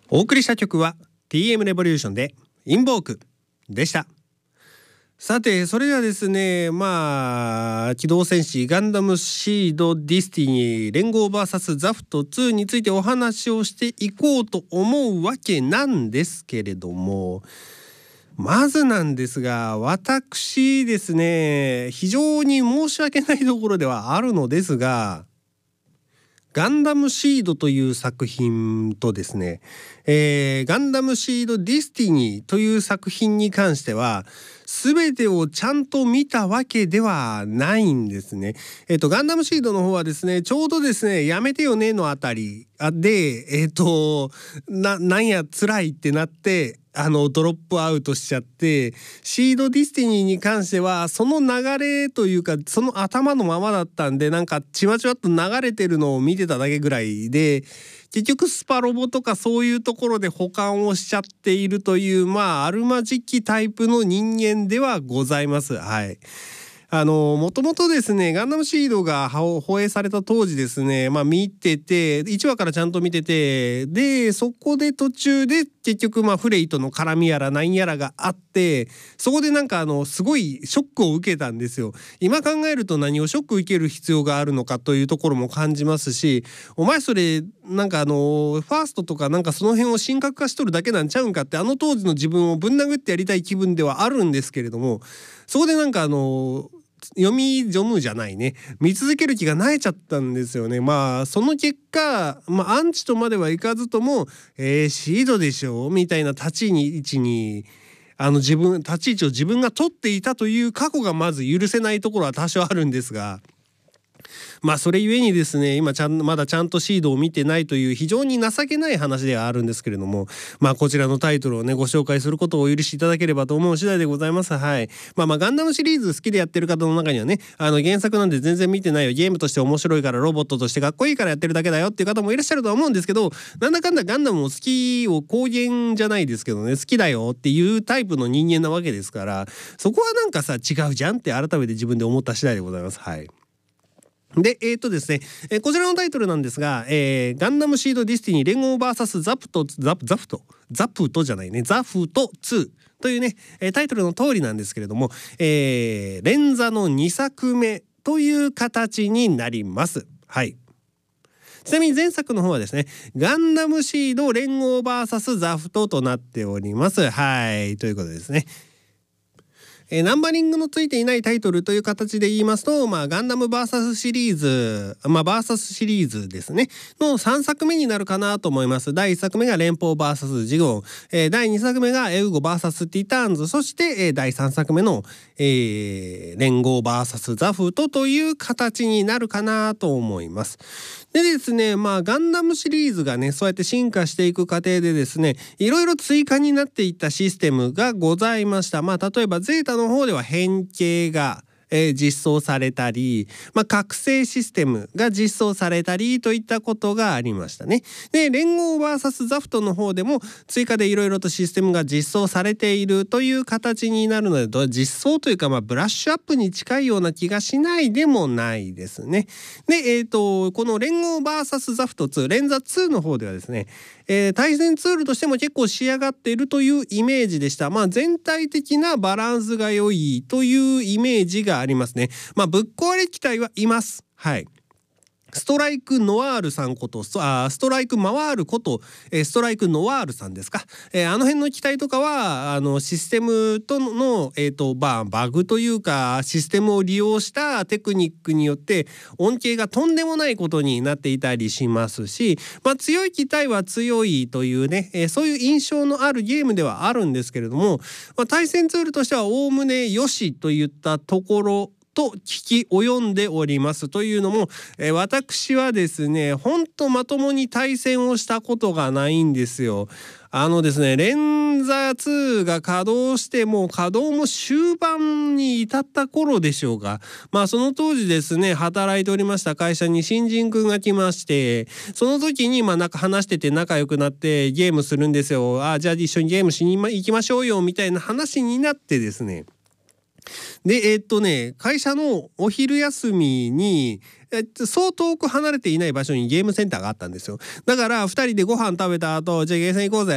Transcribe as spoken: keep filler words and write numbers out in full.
お送りした曲は ティーエム レボリューションでインボークでした。さてそれではですね、まあ機動戦士ガンダムシードディスティニー連合 ブイエス ザフトツーについてお話をしていこうと思うわけなんですけれども、まずなんですが、私ですね、非常に申し訳ないところではあるのですが、ガンダムシードという作品とですね、えー、ガンダムシードディスティニーという作品に関しては全てをちゃんと見たわけではないんですね。えっとガンダムシードの方はですね、ちょうどですね、やめてよねのあたりで、えっとななんや辛いってなってあのドロップアウトしちゃって、シードディスティニーに関してはその流れというかその頭のままだったんで、なんかちまちまっと流れてるのを見てただけぐらいで、結局スパロボとかそういうところで保管をしちゃっているという、まああるまじきタイプの人間ではございます。はい。あのもともとですね、ガンダムシードが放映された当時ですね、まあ見てていちわからちゃんと見てて、でそこで途中で結局まあフレイとの絡みやらなんやらがあって、そこでなんかあのすごいショックを受けたんですよ。今考えると何をショック受ける必要があるのかというところも感じますし、お前それなんかあのファーストとかなんかその辺を神格化しとるだけなんちゃうんかって、あの当時の自分をぶん殴ってやりたい気分ではあるんですけれども、そこでなんかあの読み読むじゃないね、見続ける気がなえちゃったんですよね。まあその結果、まあアンチとまではいかずとも、えー、シードでしょみたいな立ち位置にあの自分立ち位置を自分が取っていたという過去がまず許せないところは多少あるんですが、まあそれゆえにですね、今ちゃんまだちゃんとシードを見てないという非常に情けない話ではあるんですけれども、まあこちらのタイトルをねご紹介することをお許しいただければと思う次第でございます。はい。まあまあガンダムシリーズ好きでやってる方の中にはね、あの原作なんで全然見てないよ、ゲームとして面白いからロボットとしてかっこいいからやってるだけだよっていう方もいらっしゃるとは思うんですけど、なんだかんだガンダムも好きを公言じゃないですけどね、好きだよっていうタイプの人間なわけですから、そこはなんかさ違うじゃんって改めて自分で思った次第でございます。はい。で、えーとですね、えー、こちらのタイトルなんですが、えー、ガンダムシードディスティニー連合 ブイエス ザプトザプザプトザプトじゃないねザフトツーというね、えー、タイトルの通りなんですけれども、えー、連座のにさくめという形になります。はい。ちなみに前作の方はですね、ガンダムシード連合 ブイエス ザフトとなっております。はい、ということですね。えー、ナンバリングのついていないタイトルという形で言いますと、まあ、ガンダム ブイエス シリーズ、まあ、ブイエス シリーズですねのさんさくめになるかなと思います。だいいっさくめが連邦 ブイエス ジゴン、えー、だいにさくめがエウゴ ブイエス ティターンズ、そして、えー、だいさんさくめの、えー、連合 ブイエス ザフトという形になるかなと思います。でですね、まあガンダムシリーズがねそうやって進化していく過程でですね、いろいろ追加になっていったシステムがございました。まあ例えばゼータの方では変形がえー、実装されたり、まあ、覚醒システムが実装されたりといったことがありましたね。で連合 ブイエス ザフトの方でも追加でいろいろとシステムが実装されているという形になるので、実装というかまあブラッシュアップに近いような気がしないでもないですね。で、えーとこの連合 ブイエス ザフトツー連座ツーの方ではですね、えー、対戦ツールとしても結構仕上がっているというイメージでした。まあ全体的なバランスが良いというイメージがありますね。まあぶっ壊れ機体はいます。はい。ストライクノワールさんことスあストライクマワールこと、えー、ストライクノワールさんですか、えー、あの辺の機体とかはあのシステムとの、えーとババグというかシステムを利用したテクニックによって恩恵がとんでもないことになっていたりしますし、まあ、強い機体は強いというね、えー、そういう印象のあるゲームではあるんですけれども、まあ、対戦ツールとしてはおおむねよしといったところと聞き及んでおります。というのも、えー、私はですねほんとまともに対戦をしたことがないんですよ。あのですね連座ツーが稼働してもう稼働も終盤に至った頃でしょうか。まあその当時ですね働いておりました会社に新人くんが来まして、その時にまあなんか話してて仲良くなってゲームするんですよ。あじゃあ一緒にゲームしに行きましょうよみたいな話になってですね、 でえーっとね会社のお昼休みにえそう遠く離れていない場所にゲームセンターがあったんですよ。だからふたりでご飯食べた後じゃあゲーセン行こうぜ